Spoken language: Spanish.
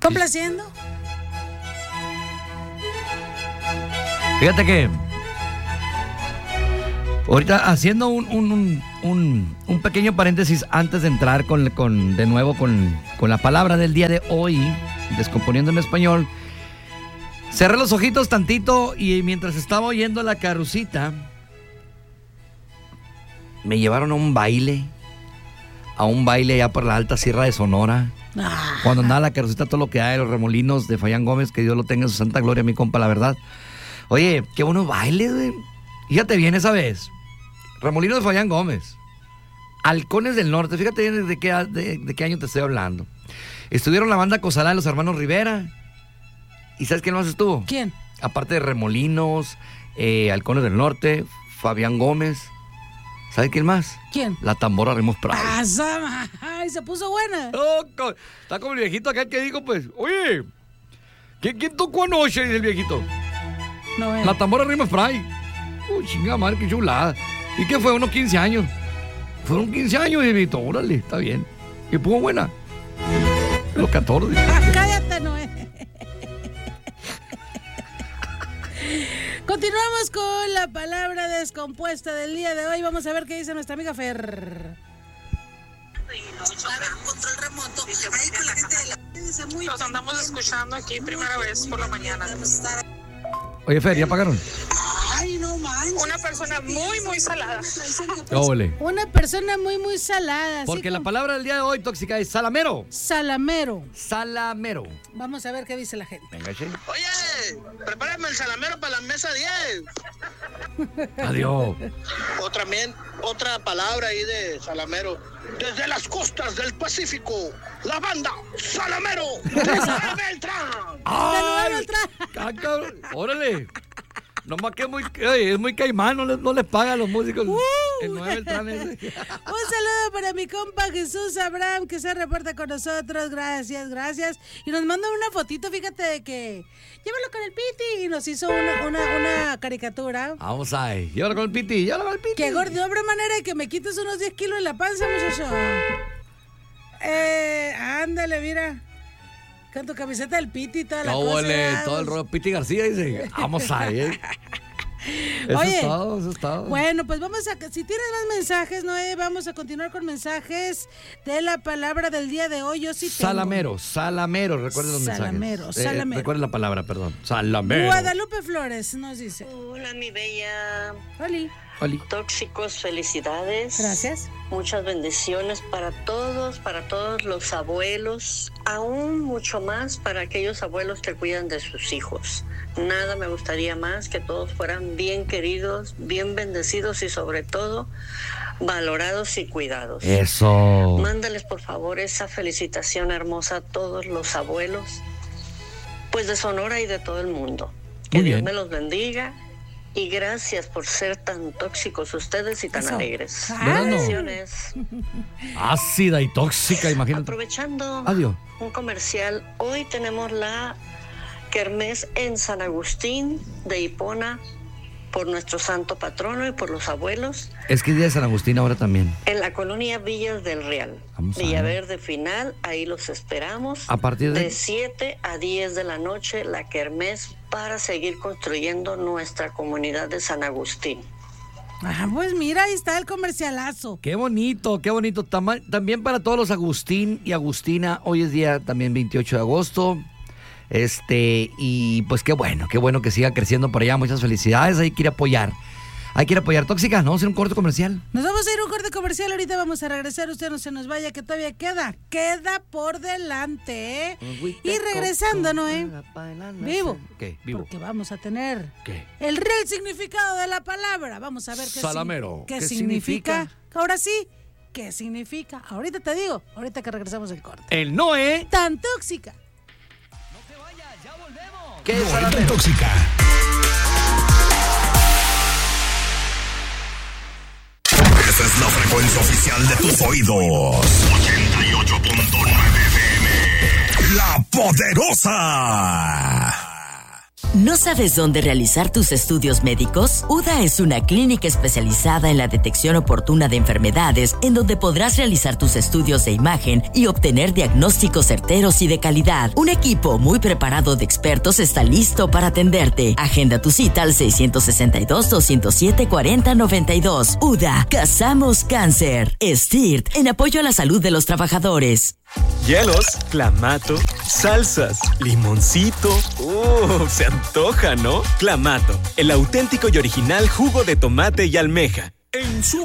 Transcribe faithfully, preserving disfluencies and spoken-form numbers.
Complaciendo. Fíjate que ahorita haciendo un, un, un, un, un pequeño paréntesis antes de entrar con, con, de nuevo con, con la palabra del día de hoy, descomponiendo en español, cerré los ojitos tantito y mientras estaba oyendo la Carucita, me llevaron a un baile, a un baile allá por la Alta Sierra de Sonora. Ah. Cuando andaba la Carucita, todo lo que hay, los remolinos de Fayán Gómez, que Dios lo tenga en su santa gloria, mi compa, la verdad. Oye, qué buenos bailes, güey. Fíjate bien esa vez. Remolinos de Fayán Gómez. Halcones del Norte. Fíjate bien de qué, de, de qué año te estoy hablando. Estuvieron la banda Cozalá de los hermanos Rivera. ¿Y sabes quién más estuvo? ¿Quién? Aparte de Remolinos, eh, Halcones del Norte, Fabián Gómez. ¿Sabes quién más? ¿Quién? La Tambora Rimos Prado. ¡Pasa! ¡Ay, se puso buena! Oh, co- está como el viejito acá que dijo, pues, oye, ¿quién, quién tocó anoche? Dice el viejito. No, eh. La Tambora Rimos Prado. Uy, chinga madre, qué chulada. ¿Y qué fue? Unos quince años. Fueron quince años, viejito. Órale, está bien. ¿Y puso buena? Los catorce. Ah, cállate, Noé. Continuamos con la palabra descompuesta del día de hoy. Vamos a ver qué dice nuestra amiga Fer. Control remoto. Ahí con la gente de la... Los andamos escuchando aquí primera vez por la mañana. Oye, Fer, ¿ya pagaron? Ay, no manches. Una persona muy, muy salada. Óvole. Una persona muy, muy salada. Porque la como... palabra del día de hoy, tóxica, es salamero. Salamero. Salamero. Vamos a ver qué dice la gente. Venga, che. Oye, prepárame el salamero para la mesa diez. Adiós. Otra, men, otra palabra ahí de salamero. Desde las costas del Pacífico, la banda Salamero de Noel Beltrán. ¡Ay! Caca, órale. Nomás que es muy, es muy caimán, no les, no les pagan a los músicos. Uh, el Noel Beltrán ese. Un saludo para mi compa Jesús Abraham, que se reporta con nosotros. Gracias, gracias. Y nos manda una fotito, fíjate, de que llévalo con el Piti. Y nos hizo una, una, una caricatura. Vamos ahí, llévalo con el Piti, llévalo con el Piti. Qué gordo, habrá manera de que me quites unos diez kilos en la panza, muchacho. Eh, ándale, mira. Con tu camiseta del Piti y toda la no, cosa. Vale, todo el rollo Piti García dice, vamos ahí, ¿eh? Eso Oye, es todo, eso es todo. Bueno, pues vamos a, si tienes más mensajes, Noé, vamos a continuar con mensajes de la palabra del día de hoy. Yo sí tengo. Salamero, salamero, recuerden los salamero, mensajes. Salamero, eh, Recuerden la palabra, perdón. Salamero. Guadalupe Flores nos dice. Hola, mi bella. Oli. Oli. Tóxicos, felicidades. Gracias. Muchas bendiciones para todos, para todos los abuelos, aún mucho más para aquellos abuelos que cuidan de sus hijos. Nada me gustaría más que todos fueran bien queridos, bien bendecidos y sobre todo valorados y cuidados. Eso. Mándales por favor esa felicitación hermosa a todos los abuelos, pues de Sonora y de todo el mundo. Que Muy Dios bien. me los bendiga. Y gracias por ser tan tóxicos ustedes y tan Eso. alegres. ¿Verdad, no? Bendiciones. Ácida y tóxica, imagínate. Aprovechando Adiós. un comercial, hoy tenemos la kermés en San Agustín de Hipona por nuestro santo patrono y por los abuelos Es que es día de San Agustín ahora también. en la colonia Villas del Real. Vamos a ver. Villaverde Final, ahí los esperamos. A partir de... De siete a diez de la noche, la kermés para seguir construyendo nuestra comunidad de San Agustín. Ah, pues mira, ahí está el comercialazo. Qué bonito, qué bonito. Tama- También para todos los Agustín y Agustina, hoy es día también veintiocho de agosto. Este, y pues qué bueno, qué bueno que siga creciendo por allá. Muchas felicidades, hay que ir a apoyar. Hay que ir a apoyar. Tóxica, ¿no? Vamos a hacer un corte comercial. Nos vamos a ir a un corte comercial, ahorita vamos a regresar, usted no se nos vaya, que todavía queda, queda por delante, ¿eh? Y regresando, Noé, vivo, ¿Qué? Vivo. porque vamos a tener ¿Qué? el real significado de la palabra, vamos a ver qué, Salamero. qué, ¿Qué significa? significa? Ahora sí, ¿qué significa? Ahorita te digo, ahorita que regresamos el corte. El Noé. Tan tóxica. ¿Qué es Noé salamero? tóxica. Esa es la frecuencia oficial de tus oídos. ochenta y ocho punto nueve F M. La Poderosa. ¿No sabes dónde realizar tus estudios médicos? U D A es una clínica especializada en la detección oportuna de enfermedades, en donde podrás realizar tus estudios de imagen y obtener diagnósticos certeros y de calidad. Un equipo muy preparado de expertos está listo para atenderte. Agenda tu cita al seis seis dos, dos cero siete, cuatro cero nueve dos. U D A, cazamos cáncer. S T I R T, en apoyo a la salud de los trabajadores. Hielos, clamato, salsas, limoncito. ¡Uh! Se antoja, ¿no? Clamato, el auténtico y original jugo de tomate y almeja. En su